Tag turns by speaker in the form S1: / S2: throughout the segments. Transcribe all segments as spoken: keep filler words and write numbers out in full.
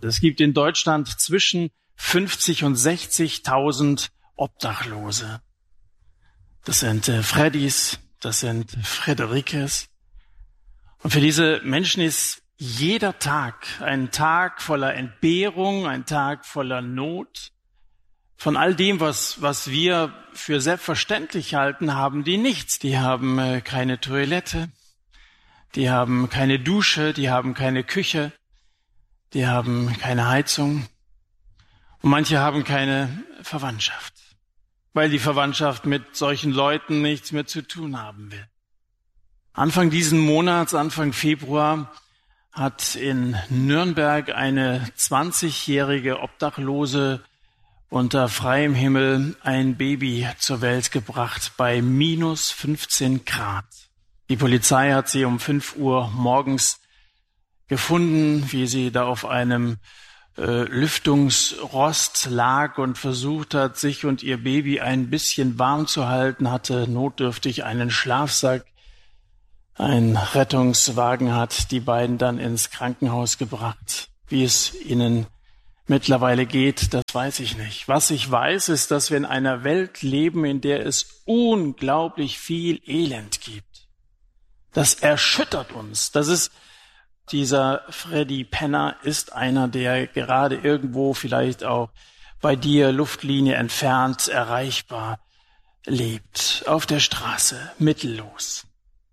S1: Es gibt in Deutschland zwischen fünfzig und sechzigtausend Obdachlose. Das sind äh, Freddys, das sind Frederikes. Und für diese Menschen ist jeder Tag ein Tag voller Entbehrung, ein Tag voller Not. Von all dem, was, was wir für selbstverständlich halten, haben die nichts. Die haben äh, keine Toilette, die haben keine Dusche, die haben keine Küche, die haben keine Heizung. Und manche haben keine Verwandtschaft, weil die Verwandtschaft mit solchen Leuten nichts mehr zu tun haben will. Anfang diesen Monats, Anfang Februar, hat in Nürnberg eine zwanzigjährige Obdachlose unter freiem Himmel ein Baby zur Welt gebracht bei minus fünfzehn Grad. Die Polizei hat sie um fünf Uhr morgens gefunden, wie sie da auf einem äh, Lüftungsrost lag und versucht hat, sich und ihr Baby ein bisschen warm zu halten, hatte notdürftig einen Schlafsack. Ein Rettungswagen hat die beiden dann ins Krankenhaus gebracht. Wie es ihnen mittlerweile geht, das weiß ich nicht. Was ich weiß, ist, dass wir in einer Welt leben, in der es unglaublich viel Elend gibt. Das erschüttert uns. Das ist dieser Freddy Penner ist einer, der gerade irgendwo vielleicht auch bei dir Luftlinie entfernt erreichbar lebt, auf der Straße, mittellos.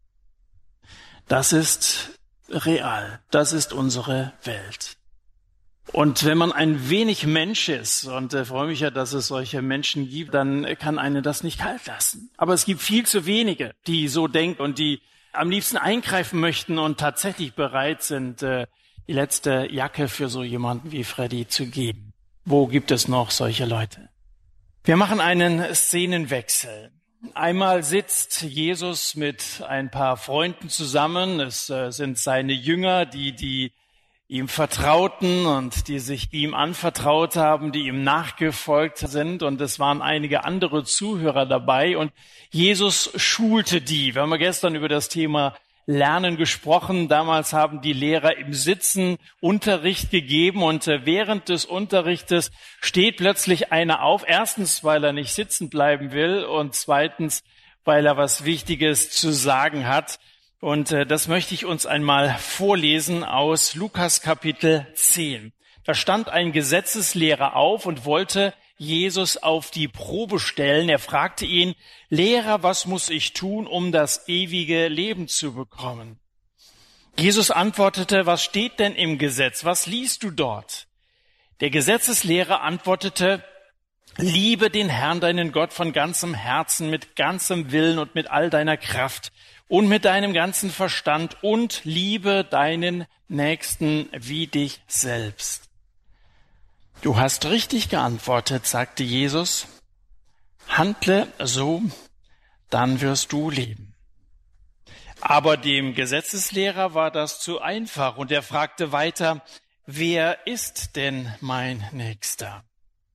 S1: Das ist real. Das ist unsere Welt. Und wenn man ein wenig Mensch ist, und ich freue mich ja, dass es solche Menschen gibt, dann kann einen das nicht kalt lassen. Aber es gibt viel zu wenige, die so denken und die am liebsten eingreifen möchten und tatsächlich bereit sind, die letzte Jacke für so jemanden wie Freddy zu geben. Wo gibt es noch solche Leute? Wir machen einen Szenenwechsel. Einmal sitzt Jesus mit ein paar Freunden zusammen. Es sind seine Jünger, die, die ihm vertrauten und die sich ihm anvertraut haben, die ihm nachgefolgt sind. Und es waren einige andere Zuhörer dabei. Und Jesus schulte die. Wir haben ja gestern über das Thema Lernen gesprochen. Damals haben die Lehrer im Sitzen Unterricht gegeben. Und während des Unterrichtes steht plötzlich einer auf. Erstens, weil er nicht sitzen bleiben will. Und zweitens, weil er was Wichtiges zu sagen hat. Und äh, das möchte ich uns einmal vorlesen aus Lukas Kapitel zehn. Da stand ein Gesetzeslehrer auf und wollte Jesus auf die Probe stellen. Er fragte ihn: Lehrer, was muss ich tun, um das ewige Leben zu bekommen? Jesus antwortete: Was steht denn im Gesetz? Was liest du dort? Der Gesetzeslehrer antwortete: Liebe den Herrn, deinen Gott, von ganzem Herzen, mit ganzem Willen und mit all deiner Kraft und mit deinem ganzen Verstand und liebe deinen Nächsten wie dich selbst. Du hast richtig geantwortet, sagte Jesus. Handle so, dann wirst du leben. Aber dem Gesetzeslehrer war das zu einfach und er fragte weiter: Wer ist denn mein Nächster?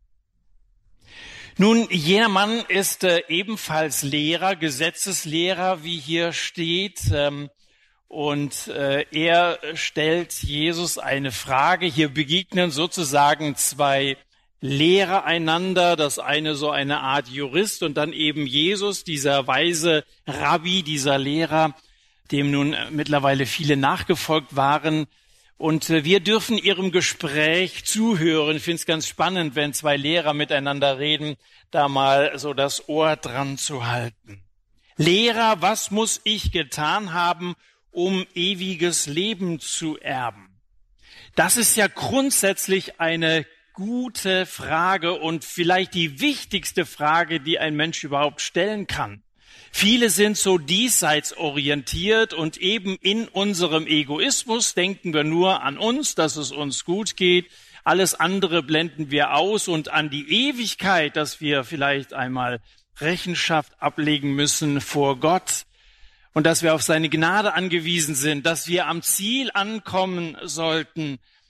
S1: Nun, jener Mann ist äh, ebenfalls Lehrer, Gesetzeslehrer, wie hier steht. Ähm, und äh, er stellt Jesus eine Frage. Hier begegnen sozusagen zwei Lehrer einander. Das eine so eine Art Jurist und dann eben Jesus, dieser weise Rabbi, dieser Lehrer, dem nun äh, mittlerweile viele nachgefolgt waren. Und wir dürfen ihrem Gespräch zuhören. Ich finde es ganz spannend, wenn zwei Lehrer miteinander reden, da mal so das Ohr dran zu halten. Lehrer, was muss ich getan haben, um ewiges Leben zu erben? Das ist ja grundsätzlich eine gute Frage und vielleicht die wichtigste Frage, die ein Mensch überhaupt stellen kann. Viele sind so diesseits orientiert und eben in unserem Egoismus denken wir nur an uns, dass es uns gut geht. Alles andere blenden wir aus und an die Ewigkeit, dass wir vielleicht einmal Rechenschaft ablegen müssen vor Gott und dass wir auf seine Gnade angewiesen sind, dass wir am Ziel ankommen sollten.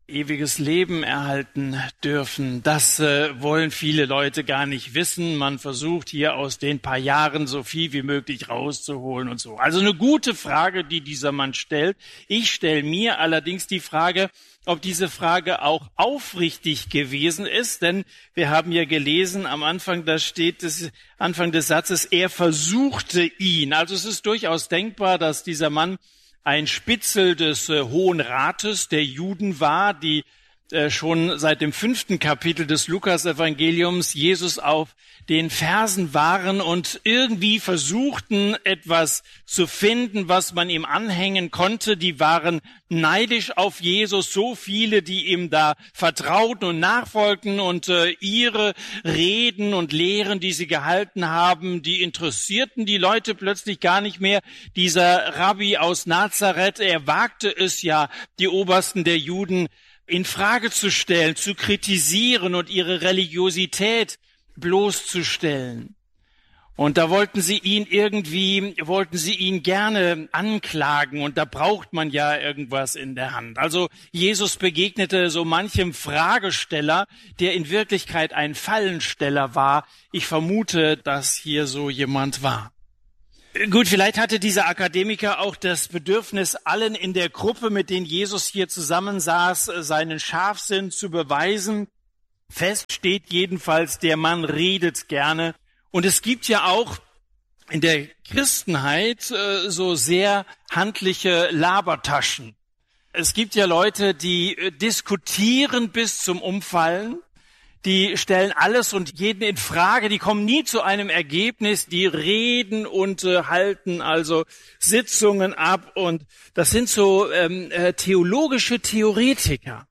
S1: ewiges Leben erhalten dürfen. Das äh, wollen viele Leute gar nicht wissen. Man versucht hier aus den paar Jahren so viel wie möglich rauszuholen und so. Also eine gute Frage, die dieser Mann stellt. Ich stelle mir allerdings die Frage, ob diese Frage auch aufrichtig gewesen ist, denn wir haben ja gelesen am Anfang, da steht es, Anfang des Satzes, er versuchte ihn. Also es ist durchaus denkbar, dass dieser Mann ein Spitzel des äh, Hohen Rates der Juden war, die äh, schon seit dem fünften Kapitel des Lukas-Evangeliums Jesus auf den Fersen waren und irgendwie versuchten, etwas zu finden, was man ihm anhängen konnte. Die waren neidisch auf Jesus, so viele, die ihm da vertrauten und nachfolgten und äh, ihre Reden und Lehren, die sie gehalten haben, die interessierten die Leute plötzlich gar nicht mehr. Dieser Rabbi aus Nazareth, er wagte es ja, die Obersten der Juden in Frage zu stellen, zu kritisieren und ihre Religiosität bloßzustellen. Und da wollten sie ihn irgendwie, wollten sie ihn gerne anklagen und da braucht man ja irgendwas in der Hand. Also Jesus begegnete so manchem Fragesteller, der in Wirklichkeit ein Fallensteller war. Ich vermute, dass hier so jemand war. Gut, vielleicht hatte dieser Akademiker auch das Bedürfnis, allen in der Gruppe, mit denen Jesus hier zusammensaß, seinen Scharfsinn zu beweisen. Fest steht jedenfalls, der Mann redet gerne. Und es gibt ja auch in der Christenheit äh, so sehr handliche Labertaschen. Es gibt ja Leute, die äh, diskutieren bis zum Umfallen. Die stellen alles und jeden in Frage, die kommen nie zu einem Ergebnis, die reden und äh, halten also Sitzungen ab und das sind so ähm, äh, theologische Theoretiker,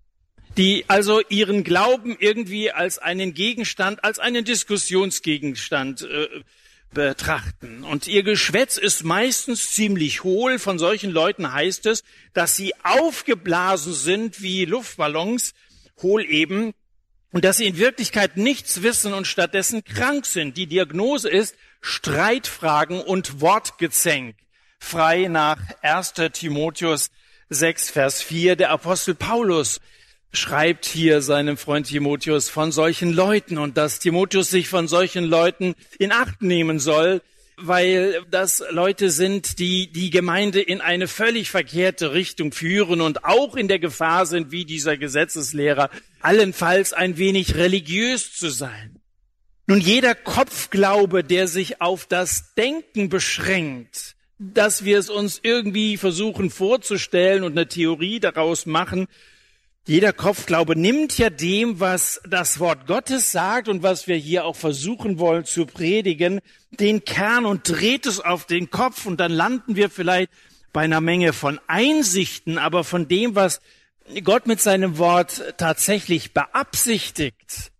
S1: die also ihren Glauben irgendwie als einen Gegenstand, als einen Diskussionsgegenstand äh, betrachten. Und ihr Geschwätz ist meistens ziemlich hohl. Von solchen Leuten heißt es, dass sie aufgeblasen sind wie Luftballons, hohl eben, und dass sie in Wirklichkeit nichts wissen und stattdessen krank sind. Die Diagnose ist Streitfragen und Wortgezänk. Frei nach erster Timotheus sechs, Vers vier. Der Apostel Paulus schreibt hier seinem Freund Timotheus von solchen Leuten und dass Timotheus sich von solchen Leuten in Acht nehmen soll, weil das Leute sind, die die Gemeinde in eine völlig verkehrte Richtung führen und auch in der Gefahr sind, wie dieser Gesetzeslehrer, allenfalls ein wenig religiös zu sein. Nun, jeder Kopfglaube, der sich auf das Denken beschränkt, dass wir es uns irgendwie versuchen vorzustellen und eine Theorie daraus machen, jeder Kopfglaube nimmt ja dem, was das Wort Gottes sagt und was wir hier auch versuchen wollen zu predigen, den Kern und dreht es auf den Kopf und dann landen wir vielleicht bei einer Menge von Einsichten, aber von dem, was Gott mit seinem Wort tatsächlich beabsichtigt,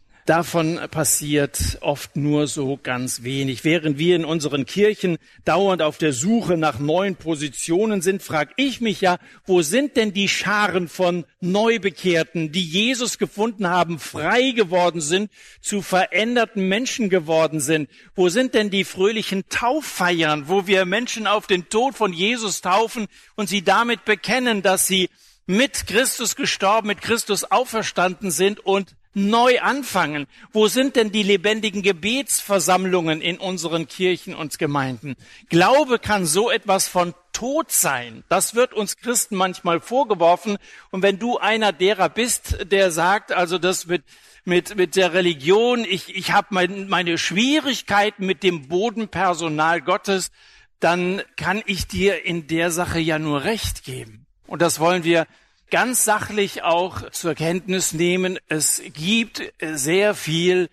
S1: davon passiert oft nur so ganz wenig. Während wir in unseren Kirchen dauernd auf der Suche nach neuen Positionen sind, frage ich mich ja, wo sind denn die Scharen von Neubekehrten, die Jesus gefunden haben, frei geworden sind, zu veränderten Menschen geworden sind? Wo sind denn die fröhlichen Tauffeiern, wo wir Menschen auf den Tod von Jesus taufen und sie damit bekennen, dass sie mit Christus gestorben, mit Christus auferstanden sind und neu anfangen? Wo sind denn die lebendigen Gebetsversammlungen in unseren Kirchen und Gemeinden? Glaube kann so etwas von Tod sein. Das wird uns Christen manchmal vorgeworfen. Und wenn du einer derer bist, der sagt, also das mit mit mit der Religion, ich ich habe mein, meine Schwierigkeiten mit dem Bodenpersonal Gottes, dann kann ich dir in der Sache ja nur recht geben. Und das wollen wir ganz sachlich auch zur Kenntnis nehmen. Es gibt sehr viel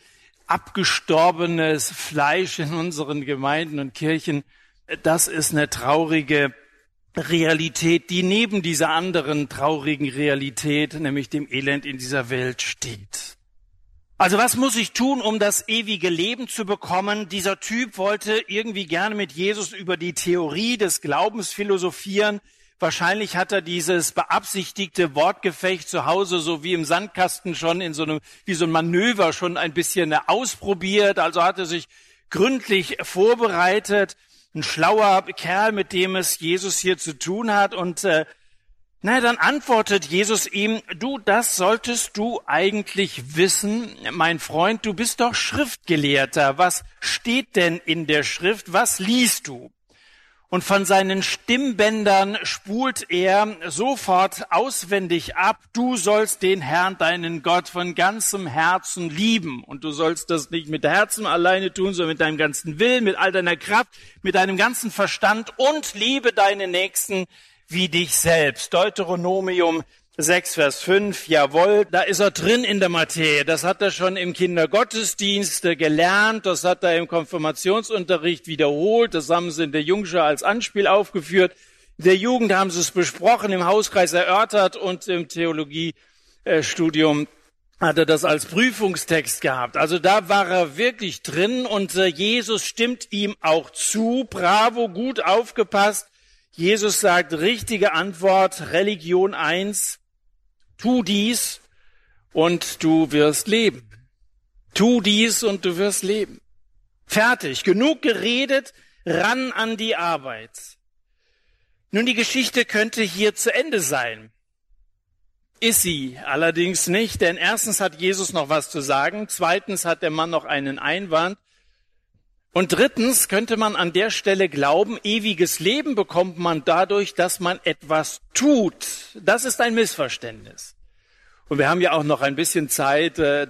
S1: abgestorbenes Fleisch in unseren Gemeinden und Kirchen. Das ist eine traurige Realität, die neben dieser anderen traurigen Realität, nämlich dem Elend in dieser Welt, steht. Also was muss ich tun, um das ewige Leben zu bekommen? Dieser Typ wollte irgendwie gerne mit Jesus über die Theorie des Glaubens philosophieren. Wahrscheinlich hat er dieses beabsichtigte Wortgefecht zu Hause so wie im Sandkasten schon in so einem, wie so ein Manöver schon ein bisschen ausprobiert. Also hat er sich gründlich vorbereitet. Ein schlauer Kerl, mit dem es Jesus hier zu tun hat. Und äh, Na, dann antwortet Jesus ihm, du, das solltest du eigentlich wissen, mein Freund, du bist doch Schriftgelehrter. Was steht denn in der Schrift? Was liest du? Und von seinen Stimmbändern spult er sofort auswendig ab, du sollst den Herrn, deinen Gott, von ganzem Herzen lieben. Und du sollst das nicht mit Herzen alleine tun, sondern mit deinem ganzen Willen, mit all deiner Kraft, mit deinem ganzen Verstand und liebe deine Nächsten wie dich selbst. Deuteronomium sechs, Vers fünf, jawohl, da ist er drin in der Materie. Das hat er schon im Kindergottesdienst gelernt, das hat er im Konfirmationsunterricht wiederholt, das haben sie in der Jungschar als Anspiel aufgeführt. In der Jugend haben sie es besprochen, im Hauskreis erörtert und im Theologiestudium hat er das als Prüfungstext gehabt. Also da war er wirklich drin und Jesus stimmt ihm auch zu. Bravo, gut aufgepasst. Jesus sagt, richtige Antwort, Religion eins, tu dies und du wirst leben. Tu dies und du wirst leben. Fertig, genug geredet, ran an die Arbeit. Nun, die Geschichte könnte hier zu Ende sein. Ist sie allerdings nicht, denn erstens hat Jesus noch was zu sagen, zweitens hat der Mann noch einen Einwand. Und drittens könnte man an der Stelle glauben, ewiges Leben bekommt man dadurch, dass man etwas tut. Das ist ein Missverständnis. Und wir haben ja auch noch ein bisschen Zeit,